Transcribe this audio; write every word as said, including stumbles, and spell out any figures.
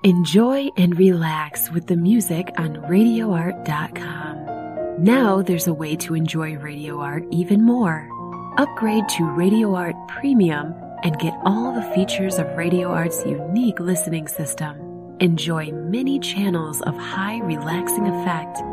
Enjoy and relax with the music on radio art dot com. Now there's a way to enjoy Radio Art even more. Upgrade to Radio Art Premium and get all the features of Radio Art's unique listening system. Enjoy many channels of high relaxing effect